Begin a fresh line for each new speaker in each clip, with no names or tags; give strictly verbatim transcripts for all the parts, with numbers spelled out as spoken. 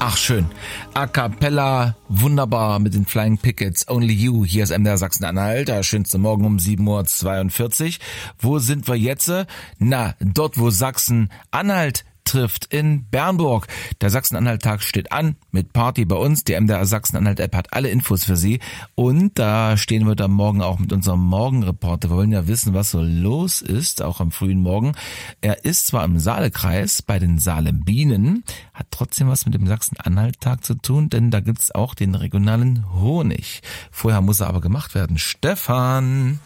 Ach schön. A cappella, wunderbar mit den Flying Pickets, Only You. Hier ist M D R Sachsen-Anhalt, der schönste Morgen um sieben Uhr zweiundvierzig. Wo sind wir jetzt? Na, dort wo Sachsen-Anhalt trifft in Bernburg. Der Sachsen-Anhalt-Tag steht an mit Party bei uns. Die M D R Sachsen-Anhalt-App hat alle Infos für Sie. Und da stehen wir dann morgen auch mit unserem Morgenreporter. Wir wollen ja wissen, was so los ist, auch am frühen Morgen. Er ist zwar im Saalekreis bei den Salem-Bienen, hat trotzdem was mit dem Sachsen-Anhalt-Tag zu tun, denn da gibt's auch den regionalen Honig. Vorher muss er aber gemacht werden. Stefan!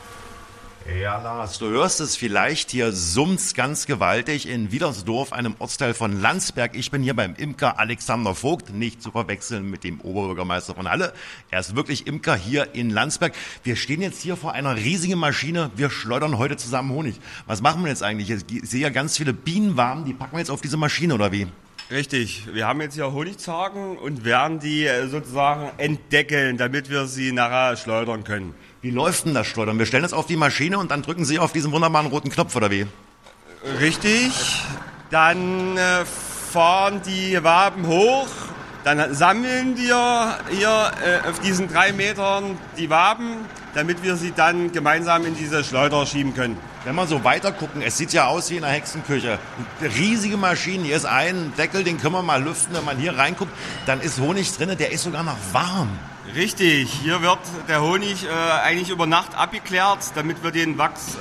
Ja, Lars, du hörst es vielleicht, hier summt's ganz gewaltig in Wiedersdorf, einem Ortsteil von Landsberg. Ich bin hier beim Imker Alexander Vogt, nicht zu verwechseln mit dem Oberbürgermeister von Halle. Er ist wirklich Imker hier in Landsberg. Wir stehen jetzt hier vor einer riesigen Maschine. Wir schleudern heute zusammen Honig. Was machen wir jetzt eigentlich? Ich sehe ja ganz viele Bienenwaben, die packen wir jetzt auf diese Maschine, oder wie?
Richtig, wir haben jetzt hier Honigzagen und werden die sozusagen entdeckeln, damit wir sie nachher schleudern können.
Wie läuft denn das Schleudern? Wir stellen es auf die Maschine und dann drücken Sie auf diesen wunderbaren roten Knopf, oder wie?
Richtig, dann äh, fahren die Waben hoch, dann sammeln wir hier äh, auf diesen drei Metern die Waben, damit wir sie dann gemeinsam in diese Schleuder schieben können.
Wenn wir so weiter gucken, es sieht ja aus wie in einer Hexenküche. Eine riesige Maschine, hier ist ein Deckel, den können wir mal lüften. Wenn man hier reinguckt, dann ist Honig drin, der ist sogar noch warm.
Richtig, hier wird der Honig äh, eigentlich über Nacht abgeklärt, damit wir den Wachs,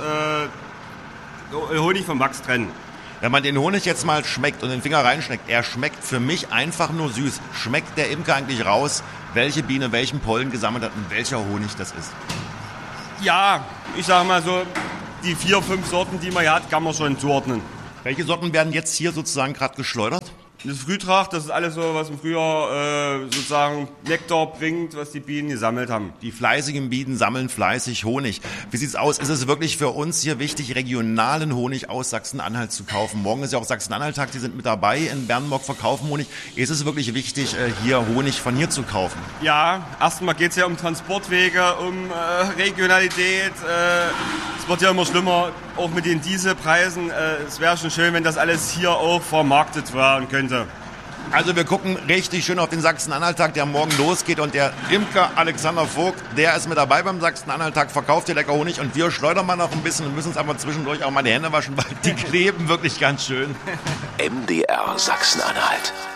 äh, Honig vom Wachs trennen.
Wenn man den Honig jetzt mal schmeckt und den Finger reinschmeckt, er schmeckt für mich einfach nur süß. Schmeckt der Imker eigentlich raus, welche Biene welchen Pollen gesammelt hat und welcher Honig das ist?
Ja, ich sag mal so, die vier, fünf Sorten, die man hier hat, kann man schon zuordnen.
Welche Sorten werden jetzt hier sozusagen gerade geschleudert?
Das Frühtracht, das ist alles so, was im Frühjahr äh, sozusagen Nektar bringt, was die Bienen gesammelt haben.
Die fleißigen Bienen sammeln fleißig Honig. Wie sieht's aus? Ist es wirklich für uns hier wichtig, regionalen Honig aus Sachsen-Anhalt zu kaufen? Morgen ist ja auch Sachsen-Anhalt-Tag, die sind mit dabei in Bernburg, verkaufen Honig. Ist es wirklich wichtig, hier Honig von hier zu kaufen?
Ja, erstmal geht's ja um Transportwege, um äh, Regionalität. Äh, es wird ja immer schlimmer, auch mit den Dieselpreisen. Äh, es wäre schon schön, wenn das alles hier auch vermarktet werden könnte.
Also wir gucken richtig schön auf den Sachsen-Anhalt-Tag, der morgen losgeht, und der Imker Alexander Vogt, der ist mit dabei beim Sachsen-Anhalt-Tag, verkauft hier lecker Honig, und wir schleudern mal noch ein bisschen und müssen uns aber zwischendurch auch mal die Hände waschen, weil die kleben wirklich ganz schön.
M D R Sachsen-Anhalt.